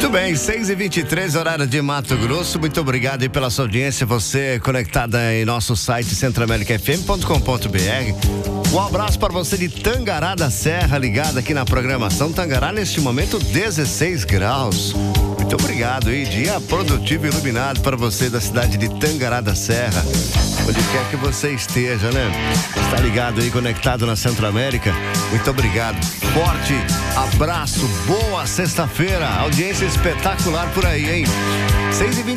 Muito bem, 6h23, horário de Mato Grosso. Muito obrigado aí pela sua audiência. Você conectada em nosso site centroamericafm.com.br. Um abraço para você de Tangará da Serra, ligado aqui na programação. Tangará, neste momento, 16 graus. Muito obrigado aí, dia produtivo e iluminado para você da cidade de Tangará da Serra. Onde quer que você esteja, né? Está ligado aí, conectado na Centro-América. Muito obrigado. Forte abraço, boa sexta-feira. Audiência espetacular por aí, hein? 6h20.